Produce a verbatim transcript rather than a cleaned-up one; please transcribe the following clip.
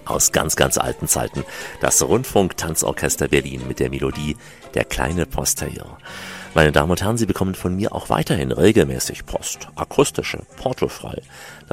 aus ganz, ganz alten Zeiten. Das Rundfunk-Tanzorchester Berlin mit der Melodie Der kleine Postillon. Meine Damen und Herren, Sie bekommen von mir auch weiterhin regelmäßig Post, akustische, portofrei.